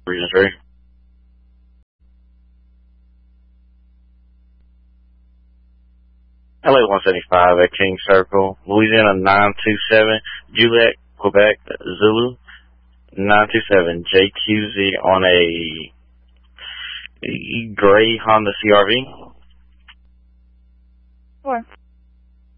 Regions ready. LA 175 at King Circle, Louisiana 927, Juliet, Quebec, Zulu, 927, JQZ on a gray Honda CRV.